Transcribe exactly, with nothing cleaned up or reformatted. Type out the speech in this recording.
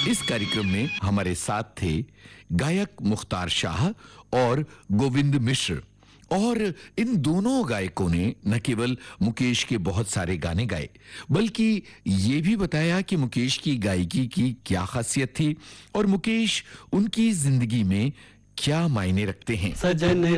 इस कार्यक्रम में हमारे साथ थे गायक मुख्तार शाह और गोविंद मिश्र, और इन दोनों गायकों ने न केवल मुकेश के बहुत सारे गाने गाए, बल्कि ये भी बताया कि मुकेश की गायकी की क्या खासियत थी और मुकेश उनकी जिंदगी में क्या मायने रखते हैं। सजन